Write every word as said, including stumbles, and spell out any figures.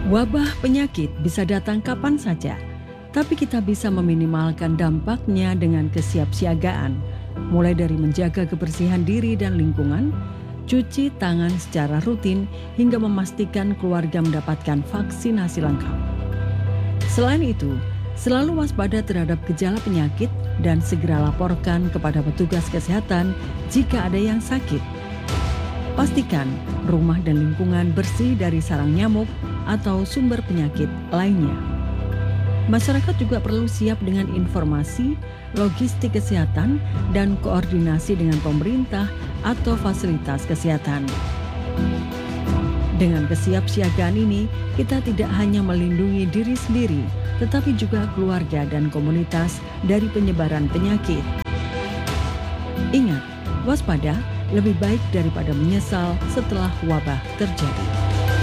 Wabah penyakit bisa datang kapan saja, tapi kita bisa meminimalkan dampaknya dengan kesiapsiagaan, mulai dari menjaga kebersihan diri dan lingkungan, cuci tangan secara rutin, hingga memastikan keluarga mendapatkan vaksinasi lengkap. Selain itu, selalu waspada terhadap gejala penyakit dan segera laporkan kepada petugas kesehatan jika ada yang sakit. Pastikan rumah dan lingkungan bersih dari sarang nyamuk atau sumber penyakit lainnya. Masyarakat juga perlu siap dengan informasi, logistik kesehatan, dan koordinasi dengan pemerintah atau fasilitas kesehatan. Dengan kesiapsiagaan ini, kita tidak hanya melindungi diri sendiri, tetapi juga keluarga dan komunitas dari penyebaran penyakit. Ingat, waspada lebih baik daripada menyesal setelah wabah terjadi.